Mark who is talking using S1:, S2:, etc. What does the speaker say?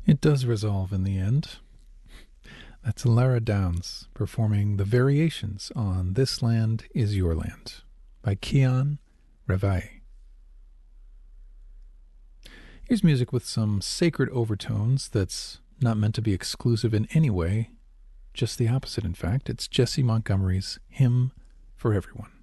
S1: It does resolve in the end. That's Lara Downs performing the variations on This Land Is Your Land by Kian Reveille. Here's music with some sacred overtones that's not meant to be exclusive in any way, just the opposite, in fact. It's Jesse Montgomery's Hymn for Everyone.